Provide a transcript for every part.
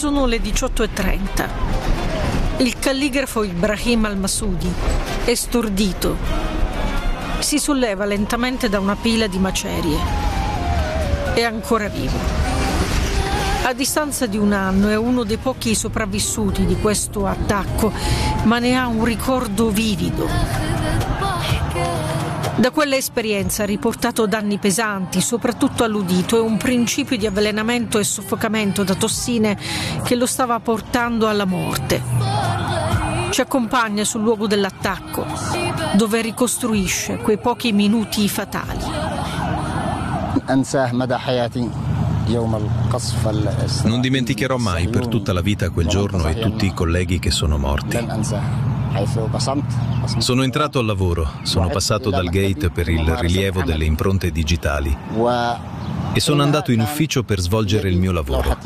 Sono le 18:30. Il calligrafo Ibrahim al-Masudi è stordito. Si solleva lentamente da una pila di macerie. È ancora vivo. A distanza di un anno è uno dei pochi sopravvissuti di questo attacco, ma ne ha un ricordo vivido. Da quell'esperienza ha riportato danni pesanti, soprattutto all'udito, e un principio di avvelenamento e soffocamento da tossine che lo stava portando alla morte. Ci accompagna sul luogo dell'attacco, dove ricostruisce quei pochi minuti fatali. Non dimenticherò mai per tutta la vita quel giorno e tutti i colleghi che sono morti. Sono entrato al lavoro, sono passato dal gate per il rilievo delle impronte digitali e sono andato in ufficio per svolgere il mio lavoro.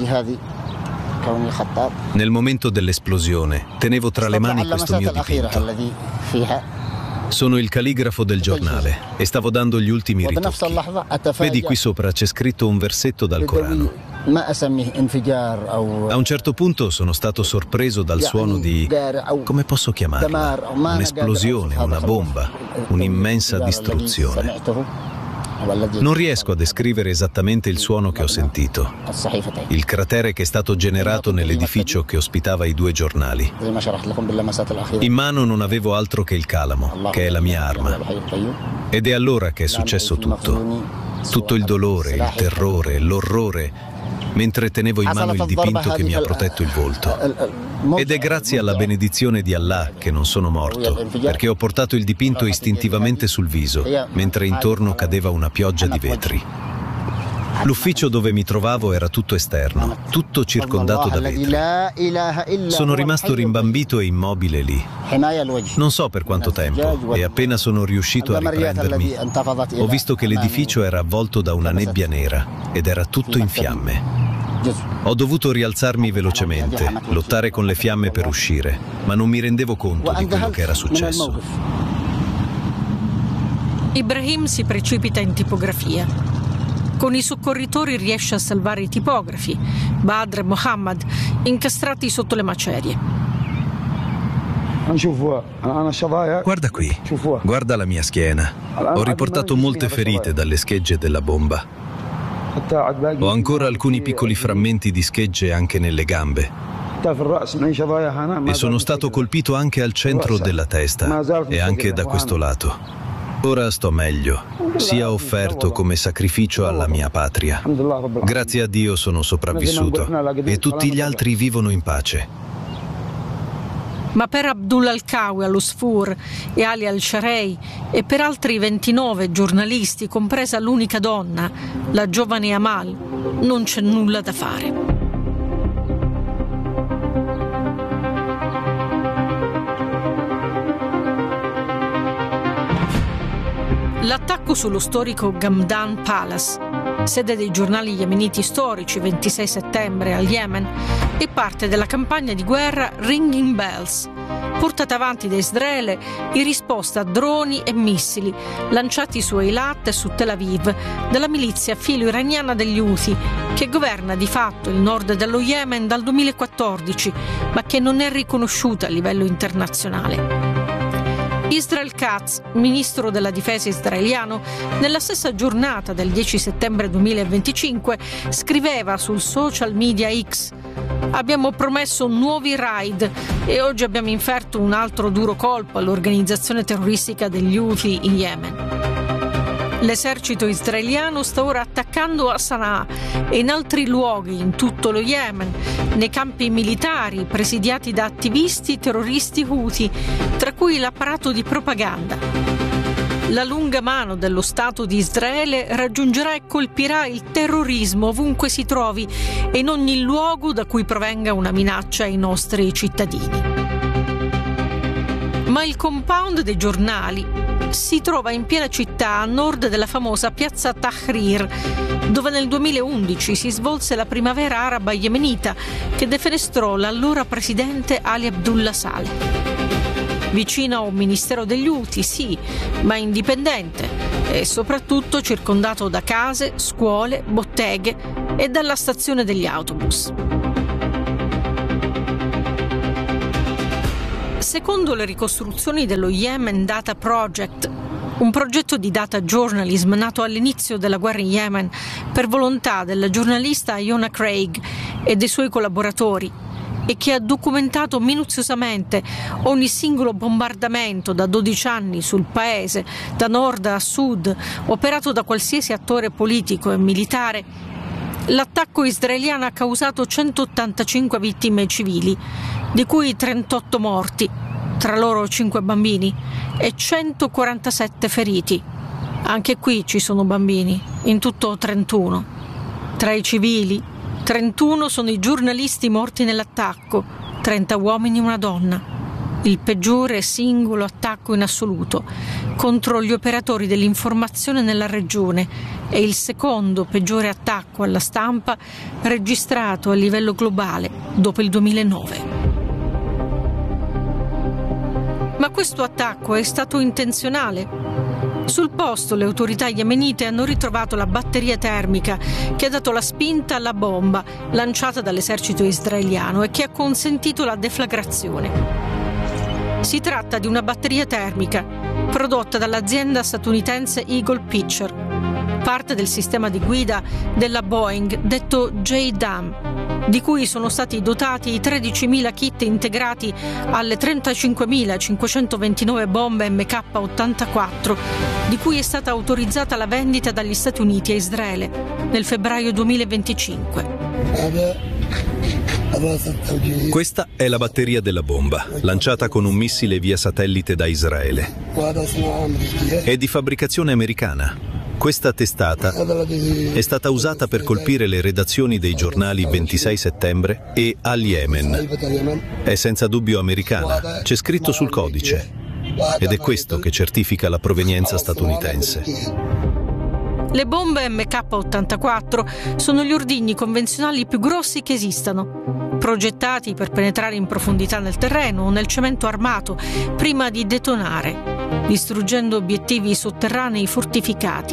Nel momento dell'esplosione tenevo tra le mani questo mio dipinto. Sono il calligrafo del giornale e stavo dando gli ultimi ritocchi. Vedi, qui sopra c'è scritto un versetto dal Corano. A un certo punto sono stato sorpreso dal suono di, come posso chiamarla? Un'esplosione, una bomba, un'immensa distruzione. Non riesco a descrivere esattamente il suono che ho sentito. Il cratere che è stato generato nell'edificio che ospitava i 2 giornali. In mano non avevo altro che il calamo, che è la mia arma. Ed è allora che è successo tutto. Tutto il dolore, il terrore, l'orrore, mentre tenevo in mano il dipinto che mi ha protetto il volto. Ed è grazie alla benedizione di Allah che non sono morto, perché ho portato il dipinto istintivamente sul viso, mentre intorno cadeva una pioggia di vetri. L'ufficio dove mi trovavo era tutto esterno, tutto circondato da vetri. Sono rimasto rimbambito e immobile lì. Non so per quanto tempo, e appena sono riuscito a riprendermi, ho visto che l'edificio era avvolto da una nebbia nera ed era tutto in fiamme. Ho dovuto rialzarmi velocemente, lottare con le fiamme per uscire, ma non mi rendevo conto di quello che era successo. Ibrahim si precipita in tipografia. Con i soccorritori riesce a salvare i tipografi, Badr e Mohammed, incastrati sotto le macerie. Guarda qui, guarda la mia schiena. Ho riportato molte ferite dalle schegge della bomba. Ho ancora alcuni piccoli frammenti di schegge anche nelle gambe. E sono stato colpito anche al centro della testa e anche da questo lato. Ora sto meglio, sia offerto come sacrificio alla mia patria. Grazie a Dio sono sopravvissuto e tutti gli altri vivono in pace. Ma per Abdullah al-Qawi al-Usfur e Ali al-Sharei e per altri 29 giornalisti, compresa l'unica donna, la giovane Amal, non c'è nulla da fare. L'attacco sullo storico Gamdan Palace, sede dei giornali yemeniti storici, 26 settembre al Yemen, è parte della campagna di guerra Ringing Bells, portata avanti da Israele in risposta a droni e missili lanciati su Eilat e su Tel Aviv dalla milizia filo-iraniana degli Houthi, che governa di fatto il nord dello Yemen dal 2014, ma che non è riconosciuta a livello internazionale. Israel Katz, ministro della difesa israeliano, nella stessa giornata del 10 settembre 2025 scriveva sul social media X: abbiamo promesso nuovi raid e oggi abbiamo inferto un altro duro colpo all'organizzazione terroristica degli Houthi in Yemen. L'esercito israeliano sta ora attaccando a Sana'a e in altri luoghi in tutto lo Yemen, nei campi militari presidiati da attivisti terroristi Houthi, tra cui l'apparato di propaganda. La lunga mano dello Stato di Israele raggiungerà e colpirà il terrorismo ovunque si trovi e in ogni luogo da cui provenga una minaccia ai nostri cittadini. Ma il compound dei giornali si trova in piena città, a nord della famosa piazza Tahrir, dove nel 2011 si svolse la primavera araba yemenita che defenestrò l'allora presidente Ali Abdullah Saleh. Vicino a un ministero degli Houthi, sì, ma indipendente e soprattutto circondato da case, scuole, botteghe e dalla stazione degli autobus. Secondo le ricostruzioni dello Yemen Data Project, un progetto di data journalism nato all'inizio della guerra in Yemen per volontà della giornalista Iona Craig e dei suoi collaboratori, e che ha documentato minuziosamente ogni singolo bombardamento da 12 anni sul paese, da nord a sud, operato da qualsiasi attore politico e militare, l'attacco israeliano ha causato 185 vittime civili, di cui 38 morti, tra loro 5 bambini, e 147 feriti. Anche qui ci sono bambini, in tutto 31. Tra i civili, 31 sono i giornalisti morti nell'attacco, 30 uomini e una donna. Il peggiore singolo attacco in assoluto contro gli operatori dell'informazione nella regione e il secondo peggiore attacco alla stampa registrato a livello globale dopo il 2009. Ma questo attacco è stato intenzionale. Sul posto le autorità yemenite hanno ritrovato la batteria termica che ha dato la spinta alla bomba lanciata dall'esercito israeliano e che ha consentito la deflagrazione. Si tratta di una batteria termica prodotta dall'azienda statunitense Eagle Pitcher, parte del sistema di guida della Boeing detto JDAM, di cui sono stati dotati i 13.000 kit integrati alle 35.529 bombe MK-84, di cui è stata autorizzata la vendita dagli Stati Uniti a Israele nel febbraio 2025. Questa è la batteria della bomba, lanciata con un missile via satellite da Israele. È di fabbricazione americana. Questa testata è stata usata per colpire le redazioni dei giornali 26 settembre e Al Yemen. È senza dubbio americana, c'è scritto sul codice, ed è questo che certifica la provenienza statunitense. Le bombe MK-84 sono gli ordigni convenzionali più grossi che esistano, progettati per penetrare in profondità nel terreno o nel cemento armato prima di detonare, distruggendo obiettivi sotterranei fortificati.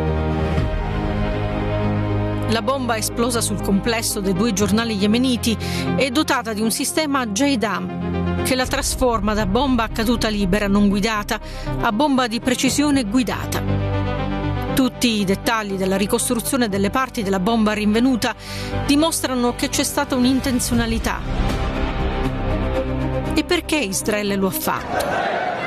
La bomba esplosa sul complesso dei 2 giornali yemeniti è dotata di un sistema JDAM che la trasforma da bomba a caduta libera non guidata a bomba di precisione guidata. Tutti i dettagli della ricostruzione delle parti della bomba rinvenuta dimostrano che c'è stata un'intenzionalità. E perché Israele lo ha fatto?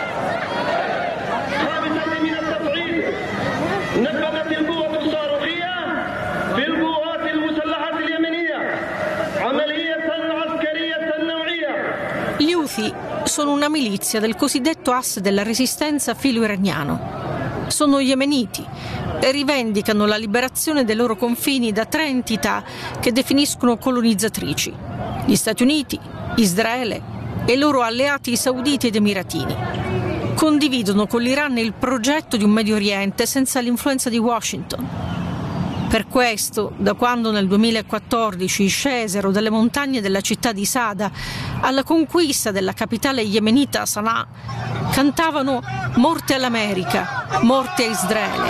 Gli Houthi sono una milizia del cosiddetto asse della resistenza filo-iraniano. Sono yemeniti e rivendicano la liberazione dei loro confini da 3 entità che definiscono colonizzatrici: gli Stati Uniti, Israele e i loro alleati sauditi ed emiratini. Condividono con l'Iran il progetto di un Medio Oriente senza l'influenza di Washington. Per questo, da quando nel 2014 scesero dalle montagne della città di Sada alla conquista della capitale yemenita Sana'a, cantavano «Morte all'America, morte a Israele».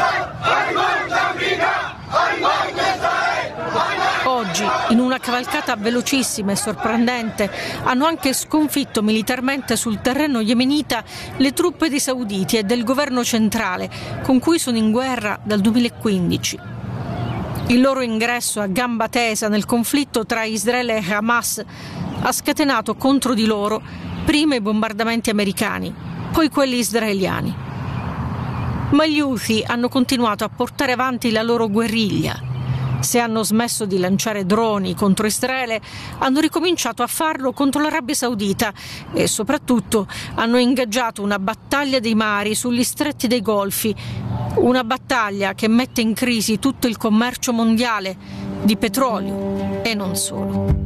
Oggi, in una cavalcata velocissima e sorprendente, hanno anche sconfitto militarmente sul terreno yemenita le truppe dei sauditi e del governo centrale, con cui sono in guerra dal 2015. Il loro ingresso a gamba tesa nel conflitto tra Israele e Hamas ha scatenato contro di loro prima i bombardamenti americani, poi quelli israeliani. Ma gli Houthi hanno continuato a portare avanti la loro guerriglia. Se hanno smesso di lanciare droni contro Israele, hanno ricominciato a farlo contro l'Arabia Saudita e soprattutto hanno ingaggiato una battaglia dei mari sugli stretti dei Golfi, una battaglia che mette in crisi tutto il commercio mondiale di petrolio e non solo.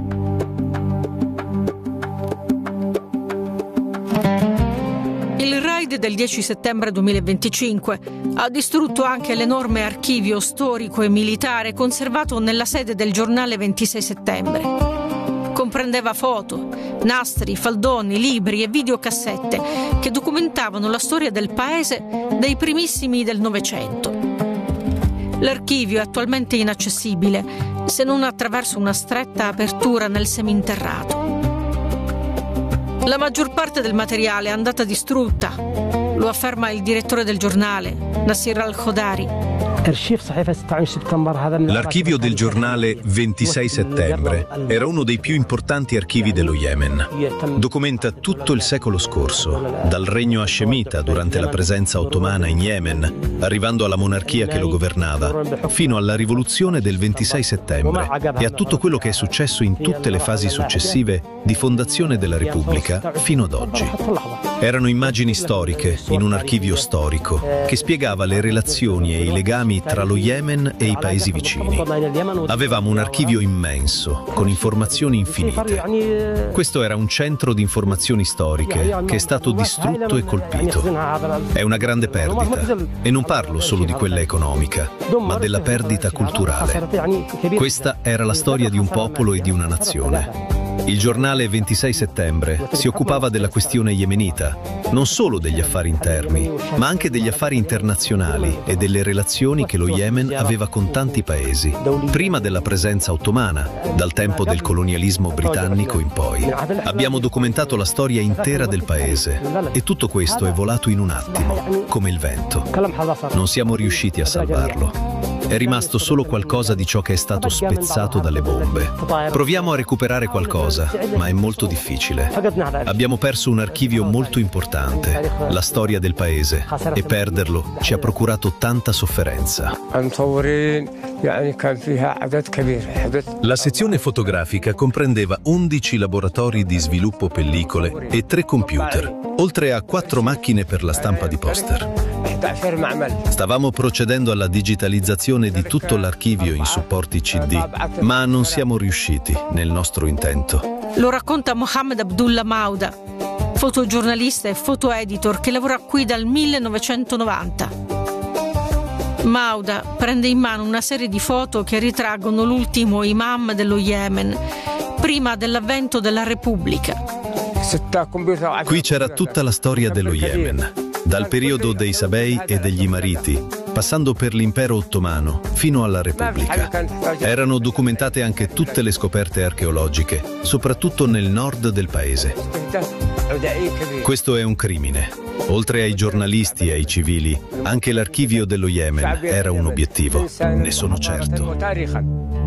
Il raid del 10 settembre 2025 ha distrutto anche l'enorme archivio storico e militare conservato nella sede del giornale 26 settembre. Comprendeva foto, nastri, faldoni, libri e videocassette che documentavano la storia del paese dei primissimi del Novecento. L'archivio è attualmente inaccessibile, se non attraverso una stretta apertura nel seminterrato. La maggior parte del materiale è andata distrutta, lo afferma il direttore del giornale, Nasir al-Khodari. L'archivio del giornale 26 settembre era uno dei più importanti archivi dello Yemen. Documenta tutto il secolo scorso, dal regno hascemita durante la presenza ottomana in Yemen, arrivando alla monarchia che lo governava, fino alla rivoluzione del 26 settembre e a tutto quello che è successo in tutte le fasi successive di fondazione della Repubblica fino ad oggi. Erano immagini storiche in un archivio storico che spiegava le relazioni e i legami tra lo Yemen e i paesi vicini. Avevamo un archivio immenso, con informazioni infinite. Questo era un centro di informazioni storiche che è stato distrutto e colpito. È una grande perdita, e non parlo solo di quella economica, ma della perdita culturale. Questa era la storia di un popolo e di una nazione. Il giornale 26 settembre si occupava della questione yemenita, non solo degli affari interni, ma anche degli affari internazionali e delle relazioni che lo Yemen aveva con tanti paesi, prima della presenza ottomana, dal tempo del colonialismo britannico in poi. Abbiamo documentato la storia intera del paese e tutto questo è volato in un attimo, come il vento. Non siamo riusciti a salvarlo. È rimasto solo qualcosa di ciò che è stato spezzato dalle bombe. Proviamo a recuperare qualcosa, ma è molto difficile. Abbiamo perso un archivio molto importante, la storia del paese, e perderlo ci ha procurato tanta sofferenza. La sezione fotografica comprendeva 11 laboratori di sviluppo pellicole e 3 computer, oltre a 4 macchine per la stampa di poster. Stavamo procedendo alla digitalizzazione di tutto l'archivio in supporti CD, ma non siamo riusciti nel nostro intento. Lo racconta Mohammed Abdullah Mauda, fotogiornalista e fotoeditor che lavora qui dal 1990. Mauda prende in mano una serie di foto che ritraggono l'ultimo imam dello Yemen, prima dell'avvento della Repubblica. Qui c'era tutta la storia dello Yemen, dal periodo dei Sabei e degli Imariti, passando per l'impero ottomano fino alla Repubblica. Erano documentate anche tutte le scoperte archeologiche, soprattutto nel nord del paese. Questo è un crimine. Oltre ai giornalisti e ai civili, anche l'archivio dello Yemen era un obiettivo, ne sono certo.